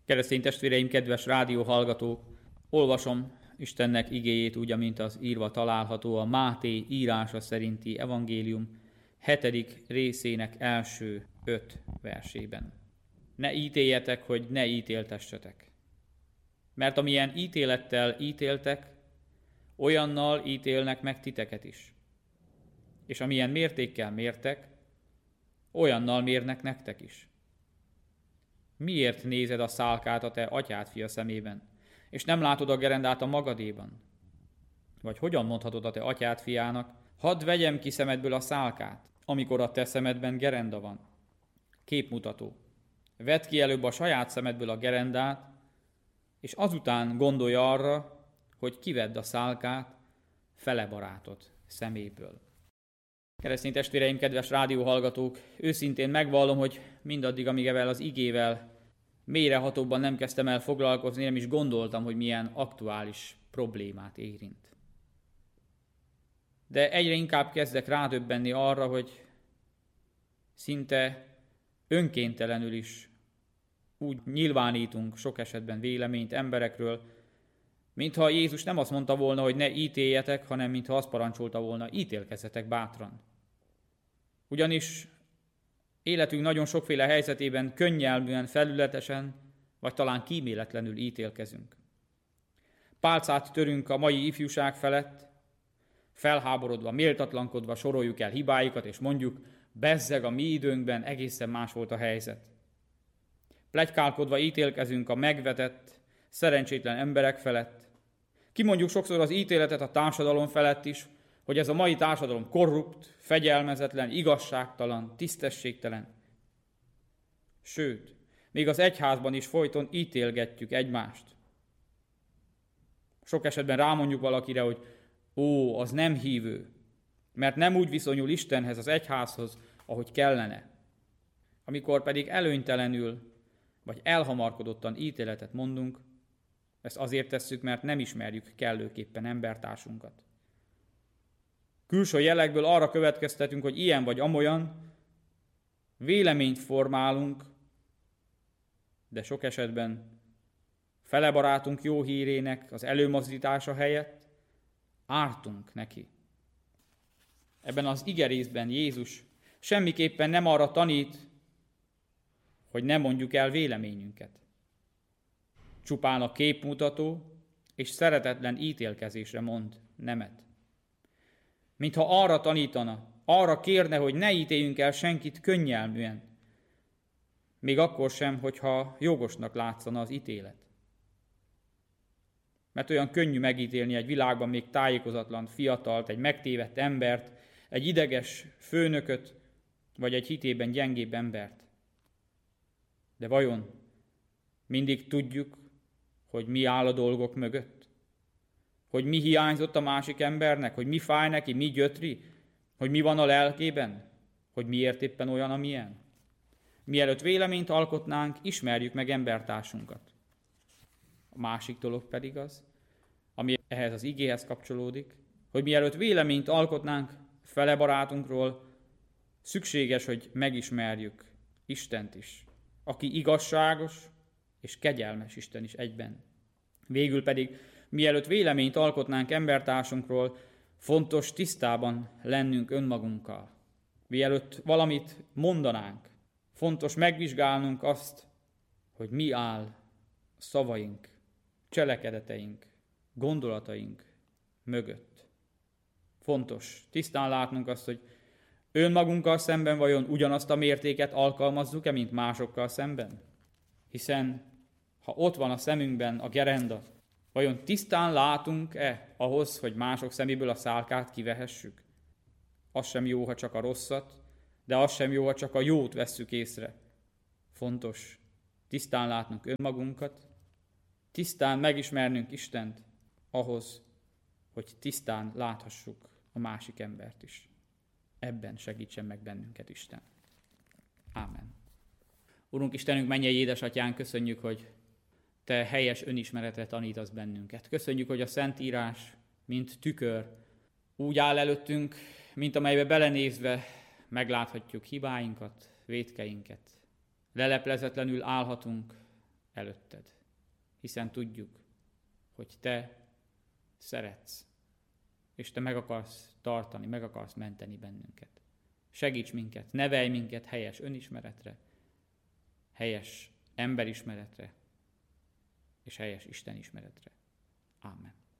Keresztény testvéreim, kedves rádióhallgatók, olvasom Istennek igéjét úgy, amint az írva található a Máté írása szerinti evangélium 7. részének első 5 versében. Ne ítéljetek, hogy ne ítéltessetek. Mert amilyen ítélettel ítéltek, olyannal ítélnek meg titeket is. És amilyen mértékkel mértek, olyannal mérnek nektek is. Miért nézed a szálkát a te atyád fia szemében, és nem látod a gerendát a magadéban? Vagy hogyan mondhatod a te atyád fiának, hadd vegyem ki szemedből a szálkát, amikor a te szemedben gerenda van? Képmutató. Vedd ki előbb a saját szemedből a gerendát, és azután gondolj arra, hogy kivedd a szálkát fele barátod szeméből. Keresztény testvéreim, kedves rádióhallgatók, őszintén megvallom, hogy mindaddig, amíg ezzel az igével mélyrehatóbban nem kezdtem el foglalkozni, nem is gondoltam, hogy milyen aktuális problémát érint. De egyre inkább kezdek rádöbbenni arra, hogy szinte önkéntelenül is úgy nyilvánítunk sok esetben véleményt emberekről, mintha Jézus nem azt mondta volna, hogy ne ítéljetek, hanem mintha azt parancsolta volna, ítélkezzetek bátran. Ugyanis életünk nagyon sokféle helyzetében könnyelműen, felületesen, vagy talán kíméletlenül ítélkezünk. Pálcát törünk a mai ifjúság felett, felháborodva, méltatlankodva soroljuk el hibáikat, és mondjuk, bezzeg a mi időnkben egészen más volt a helyzet. Pletykálkodva ítélkezünk a megvetett, szerencsétlen emberek felett. Kimondjuk sokszor az ítéletet a társadalom felett is, hogy ez a mai társadalom korrupt, fegyelmezetlen, igazságtalan, tisztességtelen. Sőt, még az egyházban is folyton ítélgetjük egymást. Sok esetben rámondjuk valakire, hogy az nem hívő, mert nem úgy viszonyul Istenhez, az egyházhoz, ahogy kellene. Amikor pedig előnytelenül, vagy elhamarkodottan ítéletet mondunk, ezt azért tesszük, mert nem ismerjük kellőképpen embertársunkat. Külső jelekből arra következtetünk, hogy ilyen vagy amolyan, véleményt formálunk, de sok esetben fele barátunk jó hírének az előmozdítása helyett ártunk neki. Ebben az igerészben Jézus semmiképpen nem arra tanít, hogy ne mondjuk el véleményünket. Csupán a képmutató és szeretetlen ítélkezésre mond nemet. Mintha arra tanítana, arra kérne, hogy ne ítéljünk el senkit könnyelműen, még akkor sem, hogyha jogosnak látszana az ítélet. Mert olyan könnyű megítélni egy világban még tájékozatlan fiatalt, egy megtévedt embert, egy ideges főnököt, vagy egy hitében gyengébb embert. De vajon mindig tudjuk, hogy mi áll a dolgok mögött? Hogy mi hiányzott a másik embernek? Hogy mi fáj neki, mi gyötri? Hogy mi van a lelkében? Hogy miért éppen olyan, amilyen? Mielőtt véleményt alkotnánk, ismerjük meg embertársunkat. A másik dolog pedig az, ami ehhez az igéhez kapcsolódik, hogy mielőtt véleményt alkotnánk fele barátunkról, szükséges, hogy megismerjük Istent is, aki igazságos és kegyelmes Isten is egyben. Végül pedig, mielőtt véleményt alkotnánk embertársunkról, fontos tisztában lennünk önmagunkkal. Mielőtt valamit mondanánk, fontos megvizsgálnunk azt, hogy mi áll szavaink, cselekedeteink, gondolataink mögött. Fontos tisztán látnunk azt, hogy önmagunkkal szemben vajon ugyanazt a mértéket alkalmazzuk-e, mint másokkal szemben? Hiszen, ha ott van a szemünkben a gerenda, vajon tisztán látunk-e ahhoz, hogy mások szeméből a szálkát kivehessük? Az sem jó, ha csak a rosszat, de az sem jó, ha csak a jót vesszük észre. Fontos tisztán látnunk önmagunkat, tisztán megismernünk Istent ahhoz, hogy tisztán láthassuk a másik embert is. Ebben segítsen meg bennünket Isten. Ámen. Urunk Istenünk, mennyei édesatyánk, köszönjük, hogy Te helyes önismeretre tanítasz bennünket. Köszönjük, hogy a Szentírás, mint tükör, úgy áll előttünk, mint amelybe belenézve megláthatjuk hibáinkat, vétkeinket. Leleplezetlenül állhatunk előtted, hiszen tudjuk, hogy te szeretsz, és te meg akarsz tartani, meg akarsz menteni bennünket. Segíts minket, nevelj minket helyes önismeretre, helyes emberismeretre, és helyes Isten ismeretre. Ámen.